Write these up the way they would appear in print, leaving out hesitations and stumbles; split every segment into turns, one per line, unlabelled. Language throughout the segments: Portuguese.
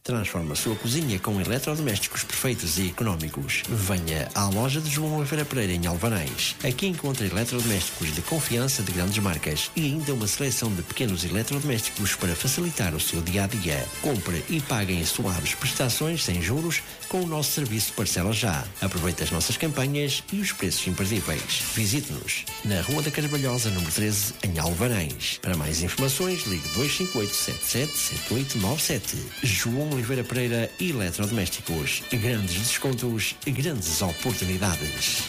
Transforma a sua cozinha com eletrodomésticos perfeitos e económicos. Venha à loja de João Oliveira Pereira em Alvarães. Aqui encontra eletrodomésticos de confiança de grandes marcas e ainda uma seleção de pequenos eletrodomésticos para facilitar o seu dia-a-dia. Compre e pague em suaves prestações sem juros com o nosso serviço Parcela Já. Aproveite as nossas campanhas e os preços imperdíveis. Visite-nos na Rua da Carvalhosa, número 13, em Alvarães. Para mais informações, ligue 258 77 7897. João Oliveira Pereira Eletrodomésticos. Grandes descontos, grandes oportunidades.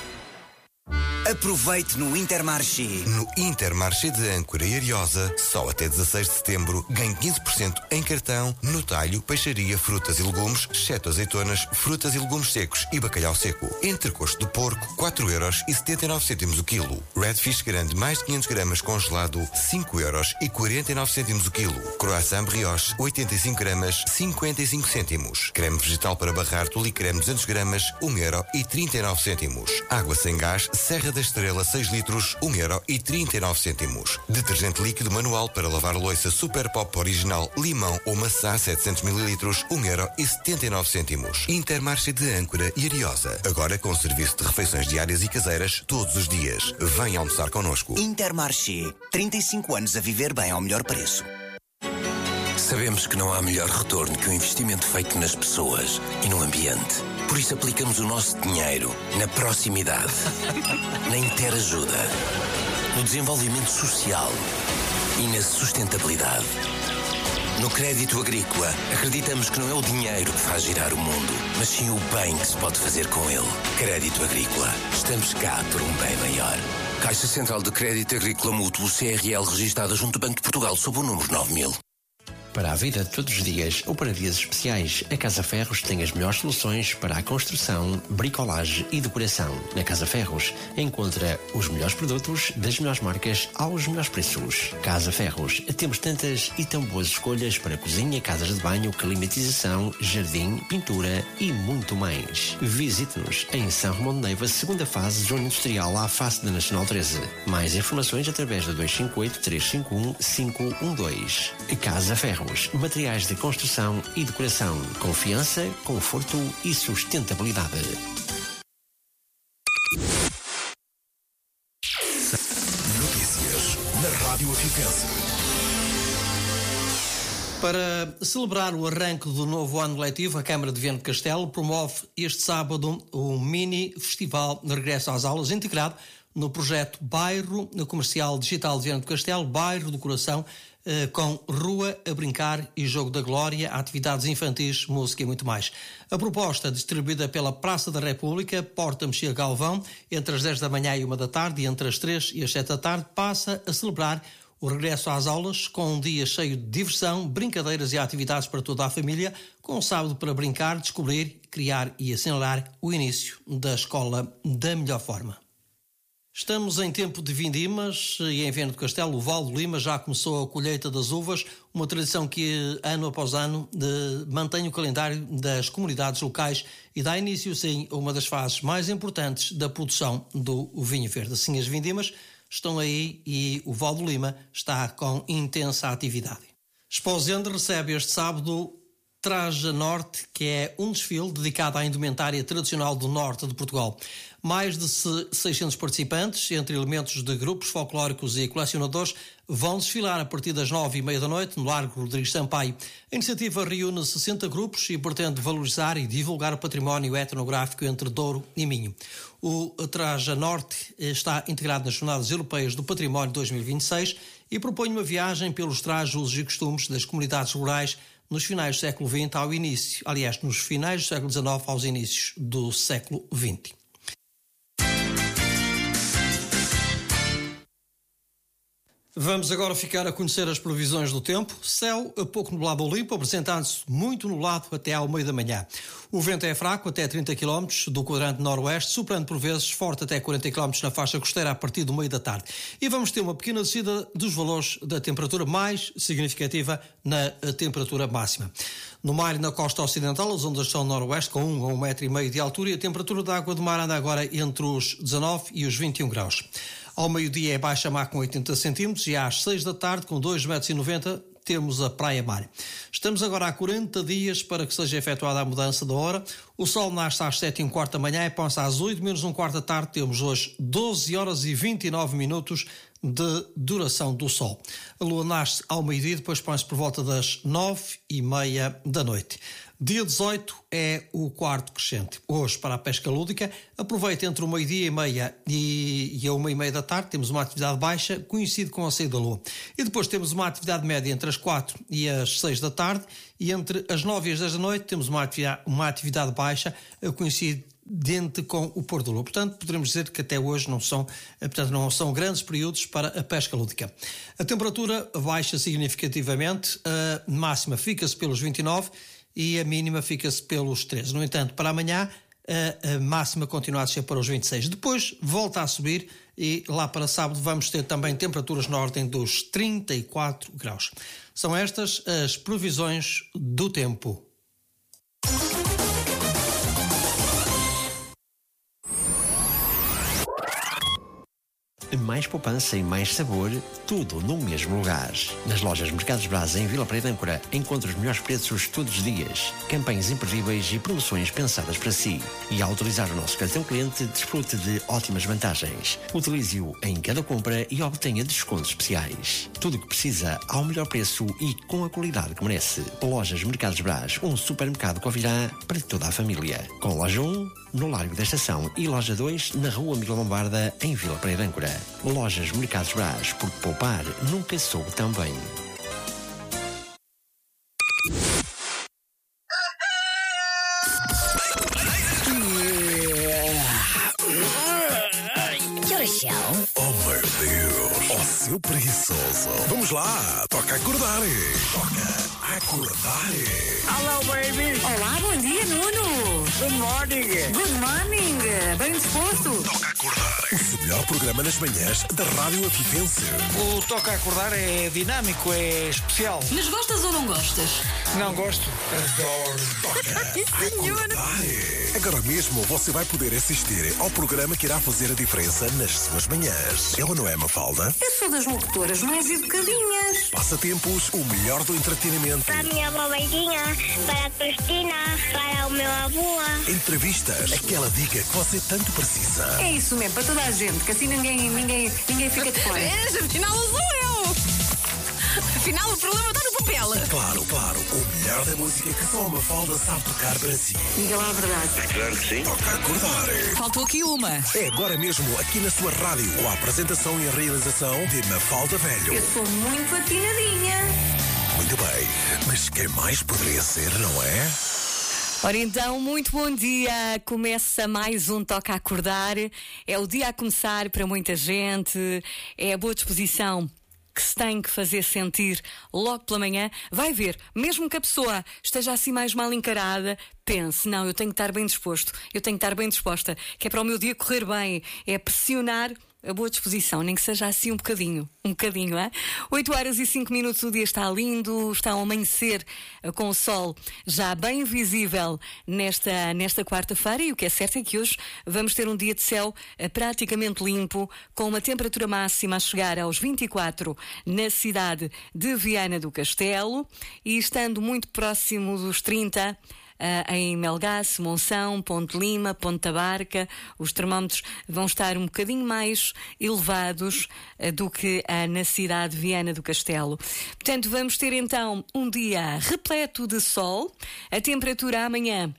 Aproveite no Intermarché.
No Intermarché de Âncora e Ariosa, só até 16 de setembro, ganhe 15% em cartão no talho, peixaria, frutas e legumes, exceto azeitonas, frutas e legumes secos e bacalhau seco. Entrecosto de porco, 4,79€ o quilo. Redfish grande, mais de 500 gramas congelado, 5,49€ o quilo. Croissant brioche, 85 gramas, 55 cêntimos. Creme vegetal para barrar tule creme 200 gramas, 1,39€. Água sem gás, Serra da Estrela 6 litros, 1,39€. Detergente líquido manual para lavar louça Super Pop original limão ou maçã 700 ml, 1,79€. Intermarché de Âncora e Ariosa. Agora com serviço de refeições diárias e caseiras todos os dias. Venha almoçar connosco.
Intermarché. 35 anos a viver bem ao melhor preço.
Sabemos que não há melhor retorno que o investimento feito nas pessoas e no ambiente. Por isso aplicamos o nosso dinheiro na proximidade, na interajuda, no desenvolvimento social e na sustentabilidade. No crédito agrícola, acreditamos que não é o dinheiro que faz girar o mundo, mas sim o bem que se pode fazer com ele. Crédito agrícola. Estamos cá por um bem maior. Caixa Central de Crédito Agrícola Mútuo, CRL, registada junto ao Banco de Portugal, sob o número 9000.
Para a vida de todos os dias ou para dias especiais, a Casa Ferros tem as melhores soluções para a construção, bricolagem e decoração. Na Casa Ferros encontra os melhores produtos das melhores marcas aos melhores preços. Casa Ferros, temos tantas e tão boas escolhas para cozinha, casas de banho, climatização, jardim, pintura e muito mais. Visite-nos em São Romão de Neiva, segunda fase, zona industrial, à face da Nacional 13. Mais informações através da 258 351 512. Casa Ferros. Materiais de construção e decoração. Confiança, conforto e sustentabilidade.
Notícias na Rádio Aficense.
Para celebrar o arranque do novo ano letivo, a Câmara de Viana do Castelo promove este sábado um mini festival de regresso às aulas integrado no projeto Bairro Comercial Digital de Viana do Castelo, Bairro do Coração, com Rua a Brincar e Jogo da Glória, atividades infantis, música e muito mais. A proposta, distribuída pela Praça da República, Porta Mexia Galvão, entre as 10 da manhã e 1 da tarde e entre as 3 e as 7 da tarde, passa a celebrar o regresso às aulas com um dia cheio de diversão, brincadeiras e atividades para toda a família, com um sábado para brincar, descobrir, criar e assinalar o início da escola da melhor forma. Estamos em tempo de vindimas e em Viana do Castelo, o Val do Lima já começou a colheita das uvas, uma tradição que ano após ano mantém o calendário das comunidades locais e dá início, sim, a uma das fases mais importantes da produção do vinho verde. Assim, as vindimas estão aí e o Val do Lima está com intensa atividade. Esposende recebe este sábado Traja Norte, que é um desfile dedicado à indumentária tradicional do norte de Portugal. Mais de 600 participantes, entre elementos de grupos folclóricos e colecionadores, vão desfilar a partir das 9h30 da noite no Largo Rodrigues Sampaio. A iniciativa reúne 60 grupos e pretende valorizar e divulgar o património etnográfico entre Douro e Minho. O Traja Norte está integrado nas Jornadas Europeias do Património 2026 e propõe uma viagem pelos trajes, usos e costumes das comunidades rurais nos finais do século XX ao início, aliás, nos finais do século XIX aos inícios do século XX. Vamos agora ficar a conhecer as previsões do tempo. Céu pouco nublado ou limpo, apresentando-se muito nublado até ao meio da manhã. O vento é fraco, até 30 km do quadrante noroeste, soprando por vezes forte até 40 km na faixa costeira a partir do meio da tarde. E vamos ter uma pequena descida dos valores da temperatura mais significativa na temperatura máxima. No mar e na costa ocidental, as ondas são noroeste com 1 a 1,5 m de altura e a temperatura da água do mar anda agora entre os 19 e os 21 graus. Ao meio-dia é baixa mar com 80 cm e às 6 da tarde, com 2,90 m, temos a Praia Mar. Estamos agora há 40 dias para que seja efetuada a mudança da hora. O sol nasce às 7h15 da manhã e põe-se às 8 menos um quarto da tarde. Temos hoje 12 horas e 29 minutos de duração do sol. A lua nasce ao meio-dia, depois põe-se por volta das 9h30 da noite. Dia 18 é o quarto crescente. Hoje, para a pesca lúdica, aproveita entre o meio-dia e meia e a 1h30 da tarde, temos uma atividade baixa, coincide com a saída da lua. E depois temos uma atividade média entre as 4 e as 6 da tarde, e entre as 9 e as 10 da noite temos uma atividade baixa, coincidente com o pôr do lua. Portanto, poderemos dizer que até hoje não são grandes períodos para a pesca lúdica. A temperatura baixa significativamente, a máxima fica-se pelos 29 e a mínima fica-se pelos 13. No entanto, para amanhã a máxima continua a descer para os 26. Depois volta a subir e lá para sábado vamos ter também temperaturas na ordem dos 34 graus. São estas as previsões do tempo.
Mais poupança e mais sabor, tudo no mesmo lugar. Nas lojas Mercados Braz em Vila Praia de Âncora, encontra os melhores preços todos os dias, campanhas imperdíveis e promoções pensadas para si. E ao utilizar o nosso cartão cliente, desfrute de ótimas vantagens. Utilize-o em cada compra e obtenha descontos especiais. Tudo o que precisa ao melhor preço e com a qualidade que merece. Lojas Mercados Braz, um supermercado Covilhã para toda a família. Com loja 1 no Largo da Estação e loja 2 na Rua Miguel Lombarda, em Vila Praia de Âncora. Lojas Mercados Braz, porque poupar nunca soube tão bem.
Oh meu Deus, oh seu preguiçoso. Vamos lá, toca acordar. Toca acordar.
Hello, baby.
Olá, bom dia, Nuno.
Good morning.
Good morning. Bem disposto?
Toca acordar. O melhor programa nas manhãs da Rádio Afivense.
O Toca a Acordar é dinâmico, é especial.
Mas gostas ou não gostas?
Não gosto.
Adoro. Toca
senhor.
acordar. Agora mesmo você vai poder assistir ao programa que irá fazer a diferença nas suas manhãs. É ou não é, Mafalda?
Eu sou das locutoras mais educadinhas.
Passatempos, o melhor do entretenimento.
Para a minha avó Beijinha, para a Cristina, para o meu avô.
Entrevistas, aquela dica que você tanto precisa.
É isso mesmo, para toda a gente, que assim ninguém fica de fora.
Afinal, sou eu! Afinal, o problema está no papel.
Claro, o melhor da música que só a Mafalda sabe tocar para si.
Diga lá a verdade.
Claro que sim. Toca acordar.
Faltou aqui uma.
É agora mesmo, aqui na sua rádio, com a apresentação e a realização de Mafalda Velho.
Eu sou muito atinadinha.
Muito bem, mas quem mais poderia ser, não é?
Ora então, muito bom dia. Começa mais um Toca a Acordar. É o dia a começar para muita gente. É a boa disposição que se tem que fazer sentir logo pela manhã. Vai ver, mesmo que a pessoa esteja assim mais mal encarada, pense, não, eu tenho que estar bem disposto, eu tenho que estar bem disposta, que é para o meu dia correr bem, é pressionar a boa disposição, nem que seja assim um bocadinho, é? 8 horas e 5 minutos, o dia está lindo, está a amanhecer com o sol já bem visível nesta quarta-feira, e o que é certo é que hoje vamos ter um dia de céu praticamente limpo, com uma temperatura máxima a chegar aos 24 na cidade de Viana do Castelo, e estando muito próximo dos 30 em Melgaço, Monção, Ponte Lima, Ponta Barca. Os termómetros vão estar um bocadinho mais elevados do que na cidade de Viana do Castelo. Portanto, vamos ter então um dia repleto de sol. A temperatura amanhã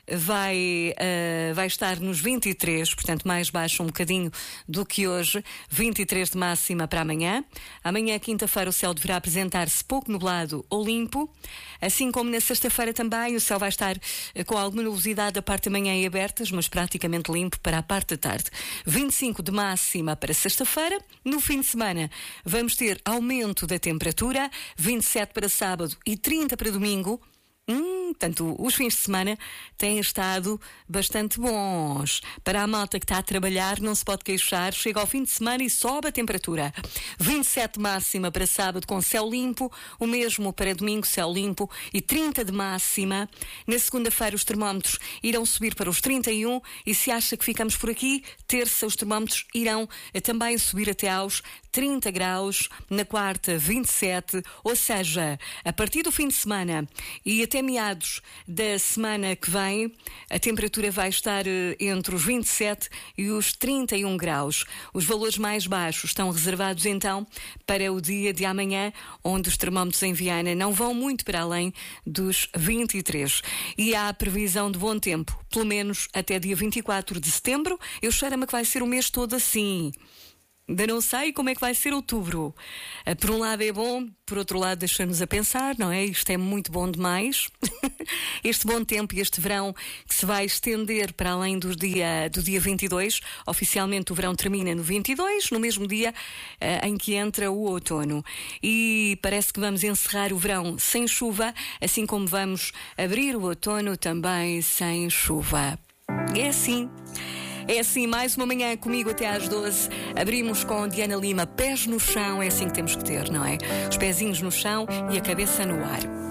vai estar nos 23, portanto mais baixo um bocadinho do que hoje, 23 de máxima para amanhã. Amanhã, quinta-feira, o céu deverá apresentar-se pouco nublado ou limpo, assim como na sexta-feira também o céu vai estar com alguma nubosidade da parte da manhã e abertas, mas praticamente limpo para a parte da tarde. 25 de máxima para sexta-feira. No fim de semana vamos ter aumento da temperatura, 27 para sábado e 30 para domingo. Portanto, os fins de semana têm estado bastante bons. Para a malta que está a trabalhar, não se pode queixar. Chega ao fim de semana e sobe a temperatura. 27 máxima para sábado com céu limpo, o mesmo para domingo, céu limpo, e 30 de máxima. Na segunda-feira os termómetros irão subir para os 31 e se acha que ficamos por aqui, terça os termómetros irão também subir até aos 30 graus, na quarta 27, ou seja, a partir do fim de semana e até meados da semana que vem, a temperatura vai estar entre os 27 e os 31 graus. Os valores mais baixos estão reservados então para o dia de amanhã, onde os termómetros em Viana não vão muito para além dos 23. E há a previsão de bom tempo, pelo menos até dia 24 de setembro. Eu cheiro-me que vai ser o mês todo assim. Ainda não sei como é que vai ser outubro. Por um lado é bom, por outro lado deixa-nos a pensar, não é? Isto é muito bom demais. Este bom tempo e este verão que se vai estender para além do dia 22. Oficialmente o verão termina no 22, no mesmo dia em que entra o outono. E parece que vamos encerrar o verão sem chuva, assim como vamos abrir o outono também sem chuva. É assim, mais uma manhã comigo até às 12. Abrimos com Diana Lima, pés no chão, é assim que temos que ter, não é? Os pezinhos no chão e a cabeça no ar.